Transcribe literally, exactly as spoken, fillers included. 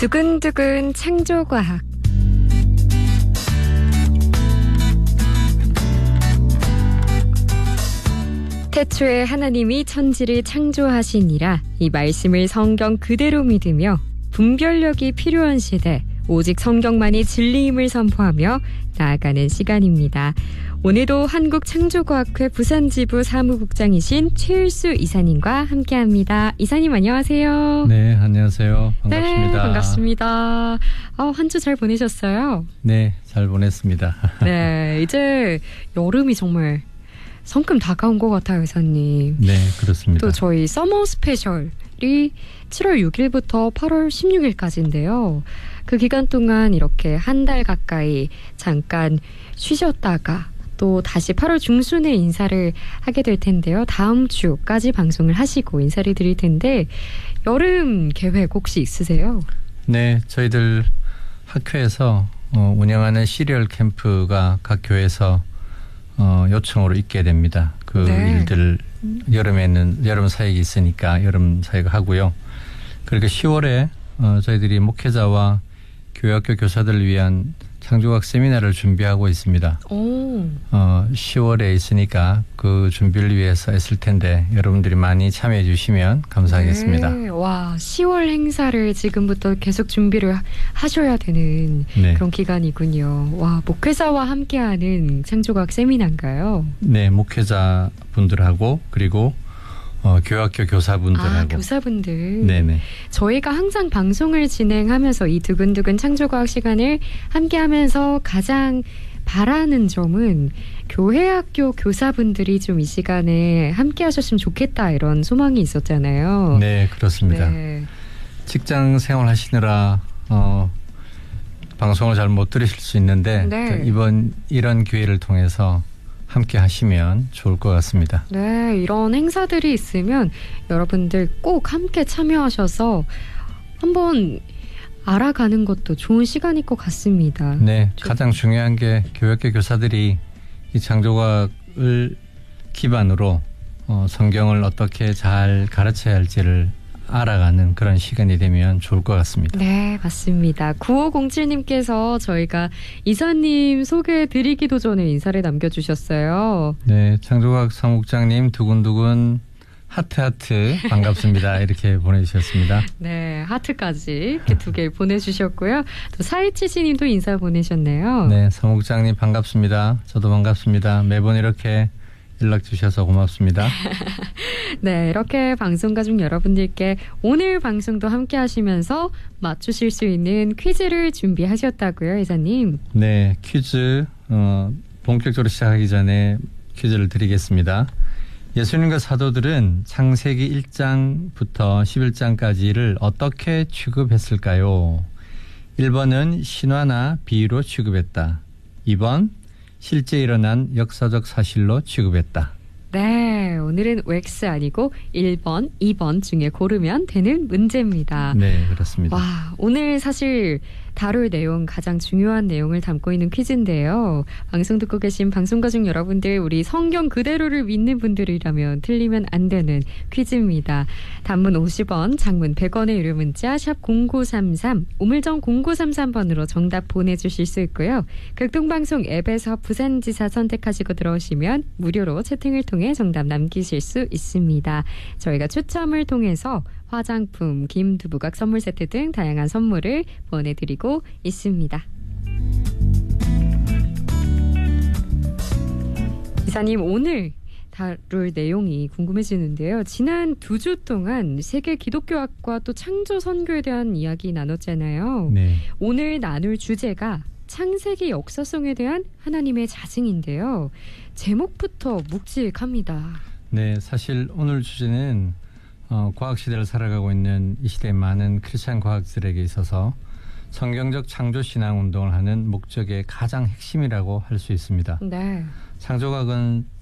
두근두근 창조과학. 태초에 하나님이 천지를 창조하시니라. 이 말씀을 성경 그대로 믿으며 분별력이 필요한 시대, 오직 성경만이 진리임을 선포하며 나아가는 시간입니다. 오늘도 한국창조과학회 부산지부 사무국장이신 최일수 이사님과 함께합니다. 이사님 안녕하세요. 네, 안녕하세요. 반갑습니다. 네, 반갑습니다. 아, 한 주 잘 보내셨어요? 네, 잘 보냈습니다. 네, 이제 여름이 정말 성큼 다가온 것 같아요, 이사님. 네, 그렇습니다. 또 저희 서머 스페셜이 칠월 육일부터 팔월 십육일까지인데요. 그 기간 동안 이렇게 한 달 가까이 잠깐 쉬셨다가 또 다시 팔월 중순에 인사를 하게 될 텐데요. 다음 주까지 방송을 하시고 인사를 드릴 텐데 여름 계획 혹시 있으세요? 네, 저희들 학교에서 어, 운영하는 시리얼 캠프가 각 교회에서 어, 요청으로 있게 됩니다. 그 네. 일들 여름에는 여름 사역이 있으니까 여름 사역 하고요. 그리고 시월에 어, 저희들이 목회자와 교회학교 교사들을 위한 창조과학 세미나를 준비하고 있습니다. 오. 어, 시월에 있으니까 그 준비를 위해서 했을 텐데 여러분들이 많이 참여해 주시면 감사하겠습니다. 네. 와, 시월 행사를 지금부터 계속 준비를 하셔야 되는 네. 그런 기간이군요. 와, 목회자와 함께하는 창조과학 세미나인가요? 네, 목회자 분들하고 그리고 어, 교학교 교사분들하고. 아, 교사분들. 네네. 저희가 항상 방송을 진행하면서 이 두근두근 창조과학 시간을 함께하면서 가장 바라는 점은 교회학교 교사분들이 좀 이 시간에 함께하셨으면 좋겠다 이런 소망이 있었잖아요. 네, 그렇습니다. 네. 직장 생활 하시느라 어, 방송을 잘 못 들으실 수 있는데 네. 이번 이런 기회를 통해서 함께 하시면 좋을 것 같습니다. 네, 이런 행사들이 있으면 여러분들 꼭 함께 참여하셔서 한번 알아가는 것도 좋은 시간일 것 같습니다. 네, 좀. 가장 중요한 게 교육계 교사들이 이 창조과학을 기반으로 어, 성경을 어떻게 잘 가르쳐야 할지를 알아가는 그런 시간이 되면 좋을 것 같습니다. 네, 맞습니다. 구오공칠님께서 저희가 이사님 소개해드리기도 전에 인사를 남겨주셨어요. 네, 창조과학 사무국장님 두근두근 하트 하트 반갑습니다. 이렇게 보내주셨습니다. 네, 하트까지 이렇게 두 개 보내주셨고요. 또 사이치시님도 인사 보내셨네요. 네, 사무국장님 반갑습니다. 저도 반갑습니다. 매번 이렇게 연락 주셔서 고맙습니다. 네, 이렇게 방송 가족 여러분들께 오늘 방송도 함께 하시면서 맞추실 수 있는 퀴즈를 준비하셨다고요, 이사님? 네, 퀴즈 어, 본격적으로 시작하기 전에 퀴즈를 드리겠습니다. 예수님과 사도들은 창세기 일 장부터 십일 장까지를 어떻게 취급했을까요? 일 번은 신화나 비유로 취급했다. 이 번 실제 일어난 역사적 사실로 취급했다. 네, 오늘은 웩스 아니고 일 번, 이 번 중에 고르면 되는 문제입니다. 네, 그렇습니다. 와, 오늘 사실 다룰 내용 가장 중요한 내용을 담고 있는 퀴즈인데요. 방송 듣고 계신 방송가족 여러분들, 우리 성경 그대로를 믿는 분들이라면 틀리면 안 되는 퀴즈입니다. 단문 오십 원, 장문 백 원의 유료 문자 샵 공구삼삼, 우물정 공구삼삼 번으로 정답 보내주실 수 있고요. 극동방송 앱에서 부산지사 선택하시고 들어오시면 무료로 채팅을 통해 정답 남기실 수 있습니다. 저희가 추첨을 통해서 화장품, 김두부각 선물 세트 등 다양한 선물을 보내드리고 있습니다. 이사님, 오늘 다룰 내용이 궁금해지는데요. 지난 두 주 동안 세계 기독교학과 또 창조 선교에 대한 이야기 나눴잖아요. 네. 오늘 나눌 주제가 창세기 역사성에 대한 하나님의 자증인데요. 제목부터 묵직합니다. 네, 사실 오늘 주제는 어, 과학시대를 살아가고 있는 이 시대의 많은 크리스찬 과학자들에게 있어서 성경적 창조신앙운동을 하는 목적의 가장 핵심이라고 할 수 있습니다. 네. 창조과학은